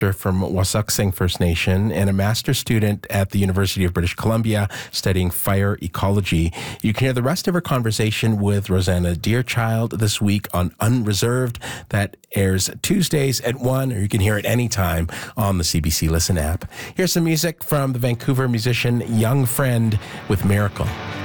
from Wasauksing First Nation and a master's student at the University of British Columbia studying fire ecology. You can hear the rest of her conversation with Rosanna Deerchild this week on Unreserved. That airs Tuesdays at 1, or you can hear it anytime on the CBC Listen app. Here's some music from the Vancouver musician Young Friend with Miracle.